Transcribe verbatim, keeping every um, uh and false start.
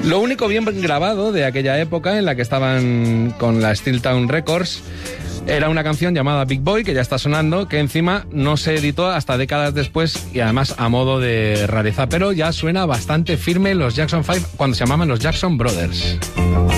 Lo único bien grabado de aquella época en la que estaban con la Steel Town Records era una canción llamada Big Boy, que ya está sonando, que encima no se editó hasta décadas después y además a modo de rareza, pero ya suena bastante firme los Jackson Five cuando se llamaban los Jackson Brothers.